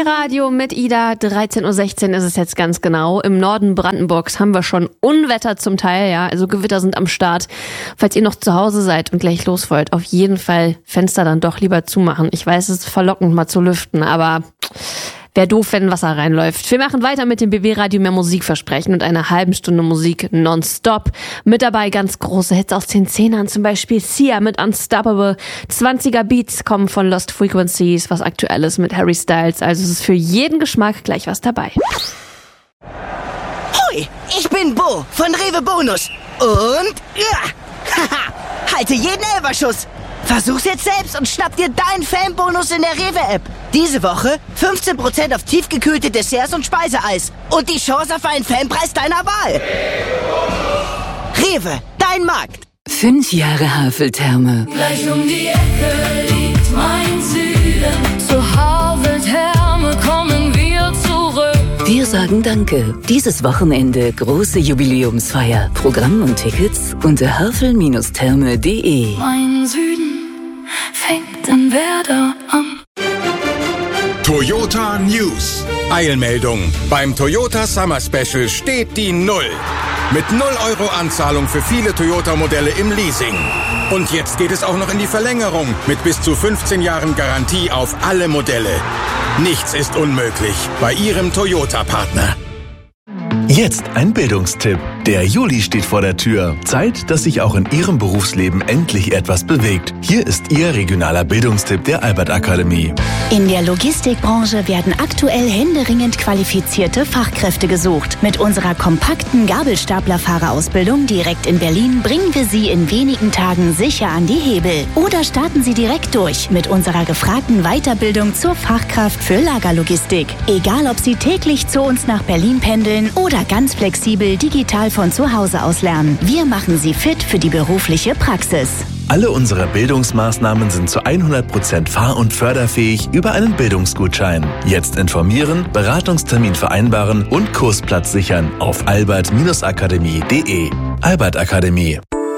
BB-Radio mit Ida, 13.16 Uhr ist es jetzt ganz genau. Im Norden Brandenburgs haben wir schon Unwetter zum Teil, ja, also Gewitter sind am Start. Falls ihr noch zu Hause seid und gleich los wollt, auf jeden Fall Fenster dann doch lieber zumachen. Ich weiß, es ist verlockend mal zu lüften, aber wäre doof, wenn Wasser reinläuft. Wir machen weiter mit dem BB-Radio mehr Musikversprechen und einer halben Stunde Musik nonstop. Mit dabei ganz große Hits aus den 10ern, zum Beispiel Sia mit Unstoppable. 20er Beats kommen von Lost Frequencies, was Aktuelles mit Harry Styles. Also es ist für jeden Geschmack gleich was dabei. Hoi, ich bin Bo von Rewe Bonus. Und halte jeden Elferschuss. Versuch's jetzt selbst und schnapp dir deinen Fanbonus in der Rewe-App. Diese Woche 15% auf tiefgekühlte Desserts und Speiseeis. Und die Chance auf einen Fanpreis deiner Wahl. Rewe, dein Markt. 5 Jahre Haveltherme. Gleich um die Ecke liegt mein Süden. Zur Haveltherme kommen wir zurück. Wir sagen Danke. Dieses Wochenende große Jubiläumsfeier. Programm und Tickets unter havel-therme.de. Mein Süden fängt in Werder an. Toyota News. Eilmeldung. Beim Toyota Summer Special steht die 0. Mit 0 € Anzahlung für viele Toyota-Modelle im Leasing. Und jetzt geht es auch noch in die Verlängerung mit bis zu 15 Jahren Garantie auf alle Modelle. Nichts ist unmöglich bei Ihrem Toyota-Partner. Jetzt ein Bildungstipp. Der Juli steht vor der Tür. Zeit, dass sich auch in Ihrem Berufsleben endlich etwas bewegt. Hier ist Ihr regionaler Bildungstipp der Albert Akademie. In der Logistikbranche werden aktuell händeringend qualifizierte Fachkräfte gesucht. Mit unserer kompakten Gabelstaplerfahrerausbildung direkt in Berlin bringen wir Sie in wenigen Tagen sicher an die Hebel. Oder starten Sie direkt durch mit unserer gefragten Weiterbildung zur Fachkraft für Lagerlogistik. Egal, ob Sie täglich zu uns nach Berlin pendeln oder ganz flexibel digital von zu Hause aus lernen. Wir machen Sie fit für die berufliche Praxis. Alle unsere Bildungsmaßnahmen sind zu 100% fahr- und förderfähig über einen Bildungsgutschein. Jetzt informieren, Beratungstermin vereinbaren und Kursplatz sichern auf albert-akademie.de. Albert Akademie.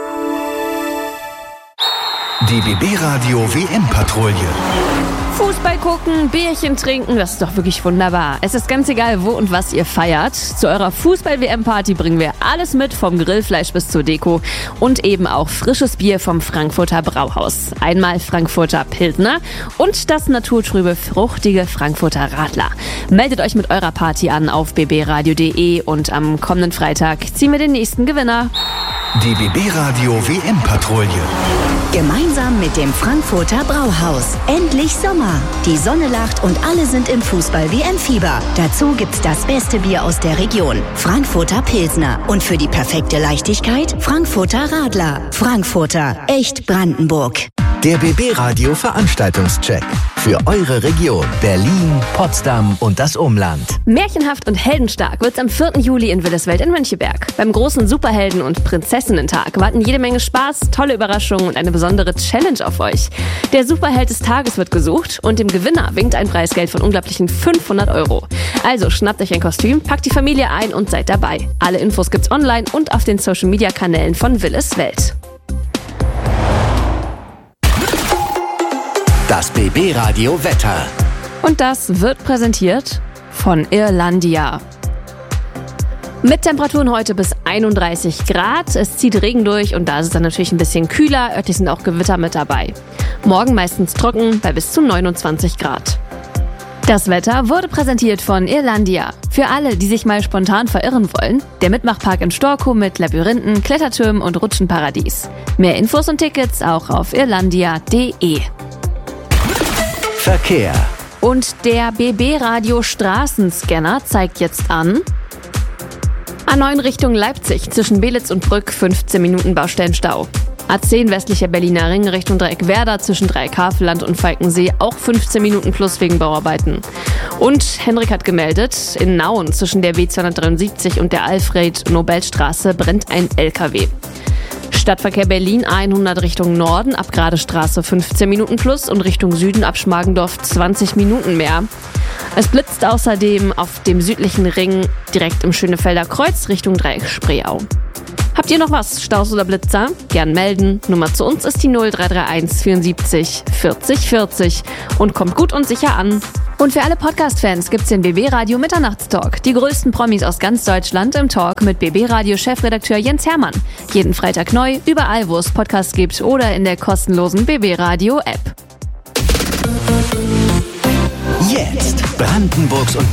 Die BB-Radio WM-Patrouille. Fußball gucken, Bierchen trinken, das ist doch wirklich wunderbar. Es ist ganz egal, wo und was ihr feiert. Zu eurer Fußball-WM-Party bringen wir alles mit, vom Grillfleisch bis zur Deko und eben auch frisches Bier vom Frankfurter Brauhaus. Einmal Frankfurter Pilsner und das naturtrübe, fruchtige Frankfurter Radler. Meldet euch mit eurer Party an auf bbradio.de und am kommenden Freitag ziehen wir den nächsten Gewinner. Die BB-Radio WM-Patrouille. Gemeinsam mit dem Frankfurter Brauhaus. Endlich Sommer. Die Sonne lacht und alle sind im Fußball-WM-Fieber. Dazu gibt's das beste Bier aus der Region. Frankfurter Pilsner. Und für die perfekte Leichtigkeit Frankfurter Radler. Frankfurter. Echt Brandenburg. Der BB-Radio Veranstaltungscheck. Für eure Region. Berlin, Potsdam und das Umland. Märchenhaft und heldenstark wird's am 4. Juli in Willeswelt in Möncheberg. Beim großen Superhelden- und Prinzessinnen-Tag warten jede Menge Spaß, tolle Überraschungen und eine besondere Challenge auf euch. Der Superheld des Tages wird gesucht und dem Gewinner winkt ein Preisgeld von unglaublichen 500 €. Also schnappt euch ein Kostüm, packt die Familie ein und seid dabei. Alle Infos gibt's online und auf den Social-Media-Kanälen von Willeswelt. Das BB-Radio Wetter. Und das wird präsentiert von Irlandia. Mit Temperaturen heute bis 31 Grad. Es zieht Regen durch und da ist es dann natürlich ein bisschen kühler. Örtlich sind auch Gewitter mit dabei. Morgen meistens trocken bei bis zu 29 Grad. Das Wetter wurde präsentiert von Irlandia. Für alle, die sich mal spontan verirren wollen, der Mitmachpark in Storkow mit Labyrinthen, Klettertürmen und Rutschenparadies. Mehr Infos und Tickets auch auf irlandia.de. Verkehr. Und der BB-Radio Straßenscanner zeigt jetzt an: A9 Richtung Leipzig zwischen Belitz und Brück 15 Minuten Baustellenstau. A10 westlicher Berliner Ring Richtung Dreieck Werder zwischen Dreieck Havelland und Falkensee auch 15 Minuten plus wegen Bauarbeiten. Und Henrik hat gemeldet, in Nauen zwischen der W273 und der Alfred-Nobel-Straße brennt ein LKW. Stadtverkehr Berlin A100 Richtung Norden, ab Gradestraße 15 Minuten plus und Richtung Süden ab Schmargendorf 20 Minuten mehr. Es blitzt außerdem auf dem südlichen Ring direkt im Schönefelder Kreuz Richtung Dreieck Spreeau. Habt ihr noch was, Staus oder Blitzer? Gern melden. Nummer zu uns ist die 0331 74 40 40 und kommt gut und sicher an. Und für alle Podcast-Fans gibt's den BB Radio Mitternachtstalk. Die größten Promis aus ganz Deutschland im Talk mit BB Radio Chefredakteur Jens Hermann. Jeden Freitag neu, überall wo es Podcasts gibt oder in der kostenlosen BB Radio App. Jetzt Brandenburgs und